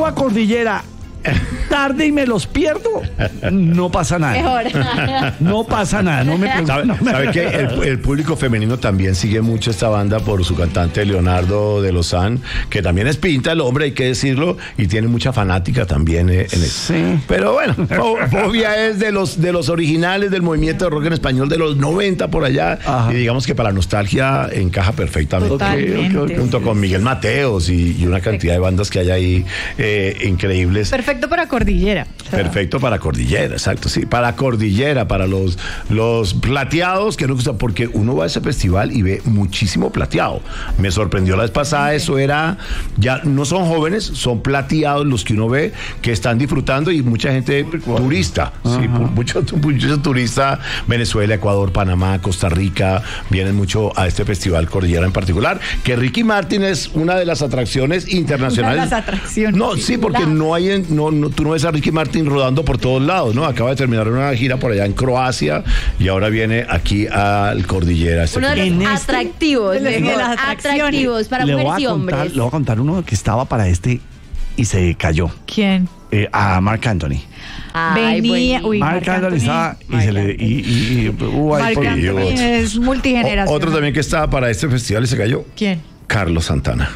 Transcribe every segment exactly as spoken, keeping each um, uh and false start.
llego a Cordillera tarde y me los pierdo, no pasa nada. Mejor. No pasa nada. No me pregunto, ¿Sabe, no me sabe que el, el público femenino también sigue mucho esta banda por su cantante Leonardo de Lozán, que también es pinta el hombre, hay que decirlo, y tiene mucha fanática también eh, en eso. Sí. Pero bueno, Fo- Fobia es de los de los originales del movimiento de rock en español de los noventa por allá. Ajá. Y digamos que para la nostalgia encaja perfectamente. Totalmente. Ok, ok, ok. Junto con Miguel Mateos y, y una cantidad de bandas que hay ahí eh, increíbles. Perfecto para Cordillera. O sea, Perfecto para Cordillera, exacto, sí, para Cordillera, para los, los plateados, que no gusta, porque uno va a ese festival y ve muchísimo plateado. Me sorprendió la vez pasada, eso era, ya no son jóvenes, son plateados los que uno ve que están disfrutando y mucha gente turista, sí, mucho, mucho turista, Venezuela, Ecuador, Panamá, Costa Rica, vienen mucho a este festival Cordillera en particular, que Ricky Martin es una de las atracciones internacionales. Una de las atracciones. No, sí, porque no hay, en- no, no, tú no ves a Ricky Martin rodando por todos lados, ¿no? Acaba de terminar una gira por allá en Croacia y ahora viene aquí al Cordillera. Este Uno de En los este- atractivos, de las mejor, atracciones. atractivos para le voy mujeres a y contar, hombres. le voy a contar uno que estaba para este y se cayó. ¿Quién? Eh, a Marc Anthony. Ay, Venía. buenísimo. Uy, Marc Marc Anthony Anthony. estaba y Marc se le. Y, y, y, hubo ahí Marc por- Anthony otros. es multigeneracional. O- otro también que estaba para este festival y se cayó. ¿Quién? Carlos Santana.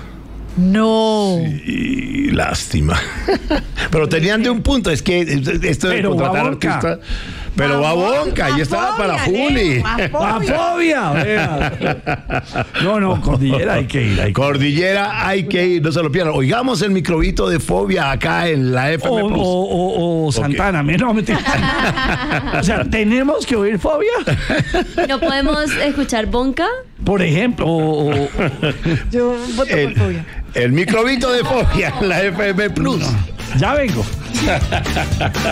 No. Y lástima. Pero tenían de un punto, es que esto de Pero contratar va Bonca. artistas. Pero va Bonca, y estaba para Juli. ¡La fobia! vea. No, no, Cordillera hay que ir. Hay que ir. Cordillera hay que ir, no se lo pierdan. Oigamos el microbito de Fobia acá en la F O, M o, Plus. o, o Santana, mira, no, mentira. O sea, tenemos que oír fobia, ¿No podemos escuchar Bonca? por ejemplo. O, o- Yo voto El, por Fobia. el microbito de Fobia en la F M Plus. ya vengo.